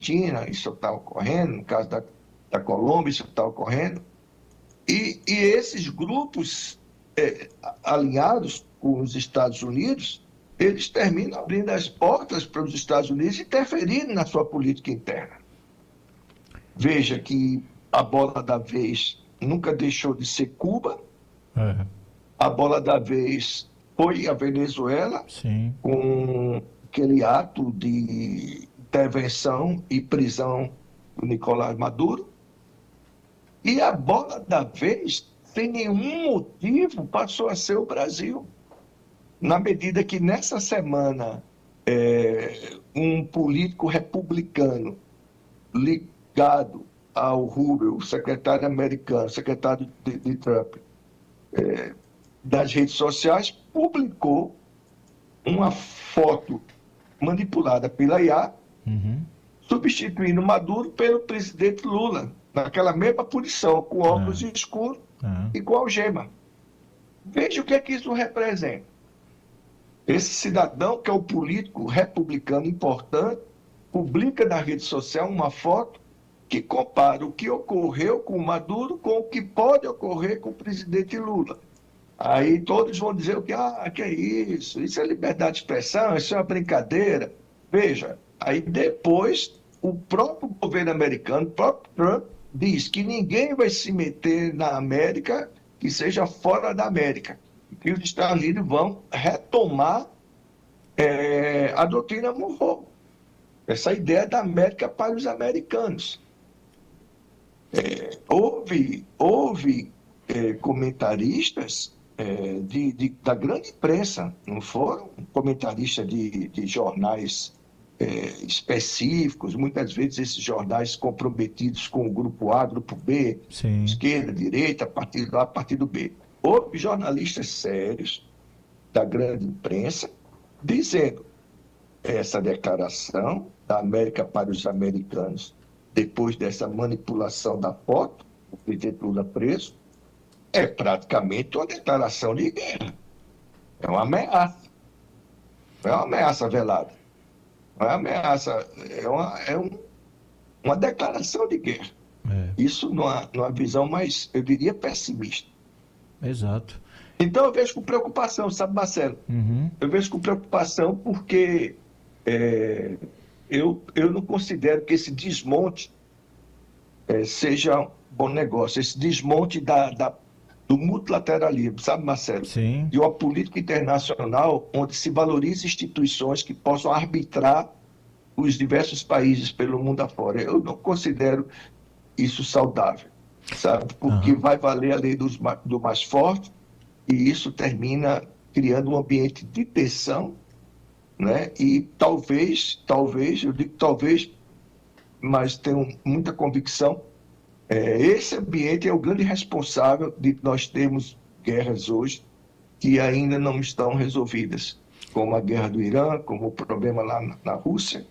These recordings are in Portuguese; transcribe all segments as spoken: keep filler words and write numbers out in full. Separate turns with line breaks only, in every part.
Argentina, isso está ocorrendo, no caso da, da Colômbia, isso está ocorrendo. E, e esses grupos é, alinhados com os Estados Unidos, eles terminam abrindo as portas para os Estados Unidos interferirem na sua política interna. Veja que a bola da vez nunca deixou de ser Cuba,
É,
a bola da vez foi a Venezuela,
sim.
com aquele ato de intervenção e prisão do Nicolás Maduro, e a bola da vez, sem nenhum motivo, passou a ser o Brasil. Na medida que nessa semana é, um político republicano ligado ao Rubio, o secretário americano, secretário de, de Trump, das redes sociais, publicou uma foto manipulada pela I A,
Uhum.
substituindo Maduro pelo presidente Lula, naquela mesma posição, com óculos
É,
escuros
é.
e com algema. Veja o que é que isso representa. Esse cidadão, que é o político republicano importante, publica na rede social uma foto que compara o que ocorreu com Maduro com o que pode ocorrer com o presidente Lula. Aí todos vão dizer o que, ah, que é isso, isso é liberdade de expressão, isso é uma brincadeira. Veja, aí depois o próprio governo americano, o próprio Trump, diz que ninguém vai se meter na América que seja fora da América. Que os Estados Unidos vão retomar é, a doutrina Monroe, essa ideia da América para os americanos. Houve, houve é, comentaristas é, de, de, da grande imprensa, não foram comentaristas de, de jornais é, específicos, muitas vezes esses jornais comprometidos com o grupo A, grupo B,
Sim.
esquerda, direita, partido A, partido B. Houve jornalistas sérios da grande imprensa dizendo essa declaração da América para os americanos, depois dessa manipulação da foto, o presidente Lula preso, é praticamente uma declaração de guerra. É uma ameaça. Não é uma ameaça velada. Não é uma ameaça, é uma, é um, uma declaração de guerra.
É,
Isso numa, numa visão mais, eu diria, pessimista.
exato.
Então eu vejo com preocupação, sabe, Marcelo?
Uhum.
Eu vejo com preocupação porque é, eu, eu não considero que esse desmonte é, seja um bom negócio, esse desmonte da, da, do multilateralismo, sabe, Marcelo?
Sim.
De uma política internacional onde se valorize instituições que possam arbitrar os diversos países pelo mundo afora. Eu não considero isso saudável, sabe? Porque
Aham.
vai valer a lei dos, do mais forte e isso termina criando um ambiente de tensão, né? E talvez, talvez, eu digo talvez, mas tenho muita convicção, é, esse ambiente é o grande responsável de nós termos guerras hoje que ainda não estão resolvidas, como a guerra do Irã, como o problema lá na, na Rússia,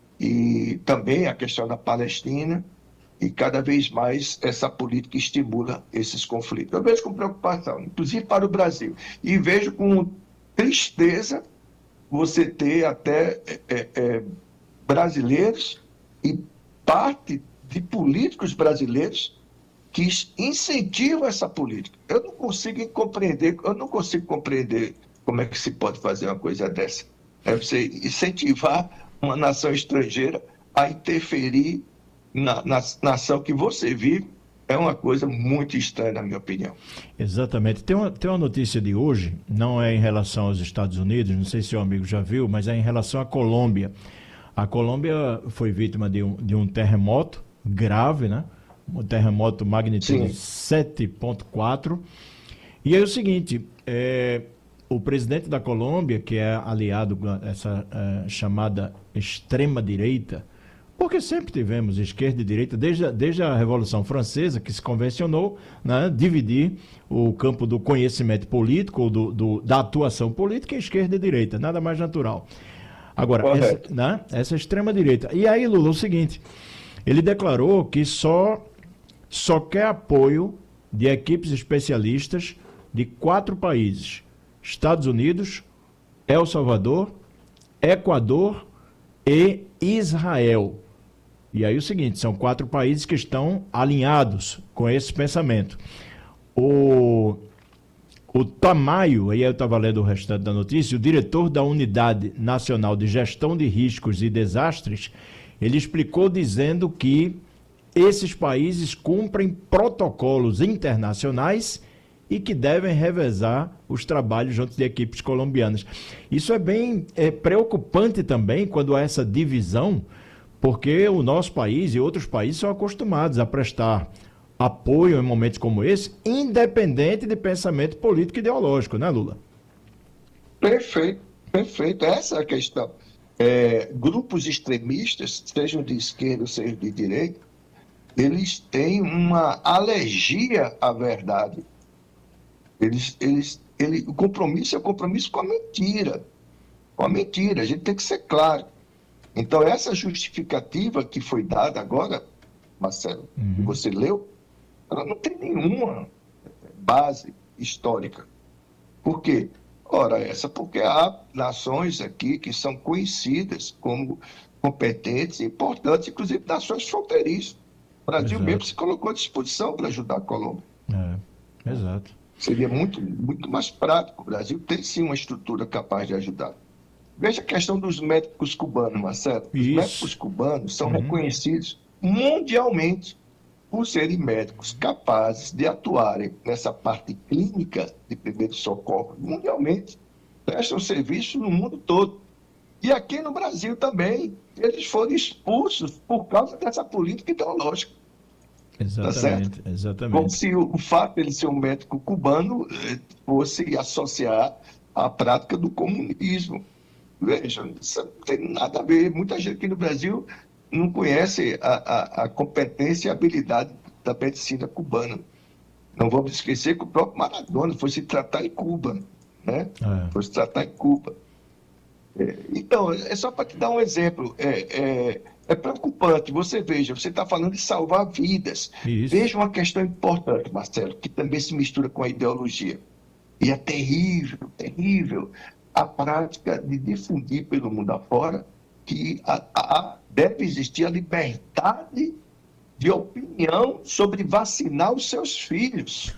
e também a questão da Palestina, e cada vez mais essa política estimula esses conflitos. Eu vejo com preocupação, inclusive para o Brasil, e vejo com tristeza você ter até é, é, brasileiros e parte de políticos brasileiros que incentivam essa política. Eu não consigo compreender, eu não consigo compreender como é que se pode fazer uma coisa dessa. É você incentivar uma nação estrangeira a interferir na, na nação que você vive, é uma coisa muito estranha, na minha opinião.
Exatamente. Tem uma, tem uma notícia de hoje, não é em relação aos Estados Unidos, não sei se o amigo já viu, mas é em relação à Colômbia. A Colômbia foi vítima de um, de um terremoto grave, né? Um terremoto magnitude
Sim,
sete ponto quatro. E é o seguinte, é, o presidente da Colômbia, que é aliado com essa é, chamada extrema-direita, porque sempre tivemos esquerda e direita, desde a, desde a Revolução Francesa, que se convencionou, né, dividir o campo do conhecimento político, do, do, da atuação política, em esquerda e direita, nada mais natural. Agora, essa,
correto.
né, essa extrema-direita. E aí, Lula, o seguinte, ele declarou que só, só quer apoio de equipes especialistas de quatro países: Estados Unidos, El Salvador, Equador e Israel. E aí o seguinte, são quatro países que estão alinhados com esse pensamento. O, o Tamayo, aí eu estava lendo o restante da notícia, o diretor da Unidade Nacional de Gestão de Riscos e Desastres, ele explicou dizendo que esses países cumprem protocolos internacionais e que devem revezar os trabalhos junto de equipes colombianas. Isso é bem é, preocupante também quando há essa divisão, porque o nosso país e outros países são acostumados a prestar apoio em momentos como esse, independente de pensamento político e ideológico, né, Lula?
Perfeito, perfeito. Essa é a questão. É, grupos extremistas, sejam de esquerda ou sejam de direita, eles têm uma alergia à verdade. Eles, eles, ele, o compromisso é o compromisso com a mentira. Com a mentira, a gente tem que ser claro. Então, essa justificativa que foi dada agora, Marcelo,
Uhum.
que você leu, ela não tem nenhuma base histórica. Por quê? Ora, essa porque há nações aqui que são conhecidas como competentes e importantes, inclusive nações fronteiriças. O Brasil
Exato.
mesmo se colocou à disposição para ajudar a Colômbia.
É, exato.
Seria muito, muito mais prático. O Brasil tem sim uma estrutura capaz de ajudar. Veja a questão dos médicos cubanos, Marcelo. Os
Isso.
médicos cubanos são
Uhum.
reconhecidos mundialmente por serem médicos capazes de atuarem nessa parte clínica de primeiro socorro. Mundialmente, prestam serviço no mundo todo. E aqui no Brasil também, eles foram expulsos por causa dessa política ideológica.
Exatamente,
Tá,
exatamente.
como se o, o fato de ele ser um médico cubano eh, fosse associar à prática do comunismo. Veja, isso não tem nada a ver. Muita gente aqui no Brasil não conhece a, a, a competência e habilidade da medicina cubana. Não vamos esquecer que o próprio Maradona foi se tratar em Cuba, né?
É.
Foi se tratar em Cuba. É, então, é só para te dar um exemplo. É, é, é preocupante. Você veja, você está falando de salvar vidas.
Isso.
Veja uma questão importante, Marcelo, que também se mistura com a ideologia. E é terrível, terrível a prática de difundir pelo mundo afora que a, a, deve existir a liberdade de opinião sobre vacinar os seus filhos.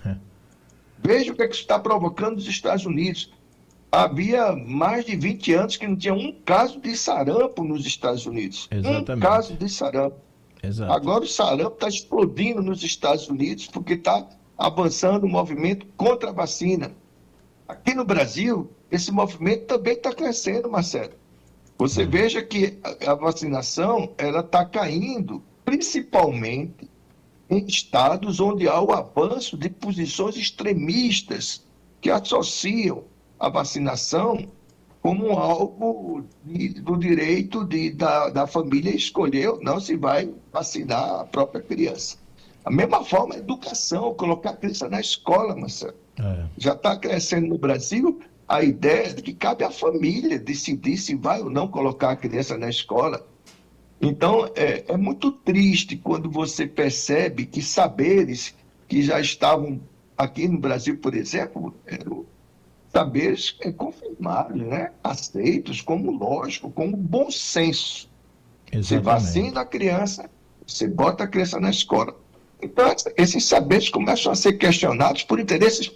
Veja o que, é que isso está provocando nos Estados Unidos. Havia mais de vinte anos que não tinha um caso de sarampo nos Estados Unidos.
Exatamente.
Um caso de sarampo.
Exato.
Agora o sarampo está explodindo nos Estados Unidos porque está avançando o movimento contra a vacina. Aqui no Brasil, esse movimento também está crescendo, Marcelo. Você
Uhum.
veja que a, a vacinação ela está caindo, principalmente em estados onde há o avanço de posições extremistas que associam a vacinação como algo de, do direito de, da, da família escolher ou não se vai vacinar a própria criança. A mesma forma, a educação, colocar a criança na escola, Marcelo.
É.
Já está crescendo no Brasil a ideia de que cabe à família decidir se vai ou não colocar a criança na escola. Então, é, é muito triste quando você percebe que saberes que já estavam aqui no Brasil, por exemplo, eram saberes é, confirmados, né? Aceitos como lógico, como bom senso. Você
Exatamente.
vacina a criança, você bota a criança na escola. Então, esses saberes começam a ser questionados por interesses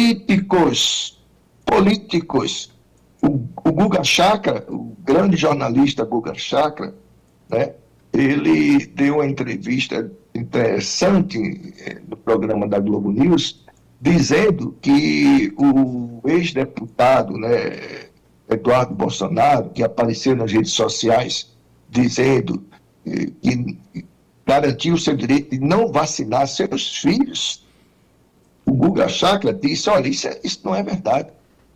políticos. Políticos. O, o Guga Chakra, o grande jornalista Guga Chakra, né, ele deu uma entrevista interessante eh, no programa da Globo News, dizendo que o ex-deputado, né, Eduardo Bolsonaro, que apareceu nas redes sociais dizendo eh, que garantiu o seu direito de não vacinar seus filhos, o Guga Chakra disse, olha, isso, é, isso não é verdade.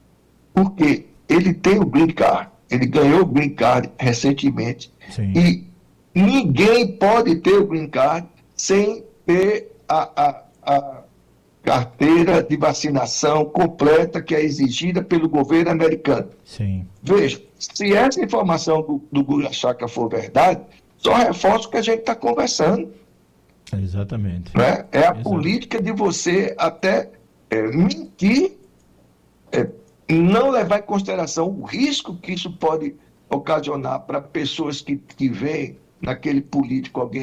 Porque ele tem o green card, ele ganhou o green card recentemente.
Sim.
E ninguém pode ter o green card sem ter a, a, a carteira de vacinação completa que é exigida pelo governo americano.
Sim.
Veja, se essa informação do, do Guga Chakra for verdade, só reforça o que a gente está conversando.
Exatamente.
Né? É a
Exato.
política de você até é, mentir, é, não levar em consideração o risco que isso pode ocasionar para pessoas que, que veem naquele político alguém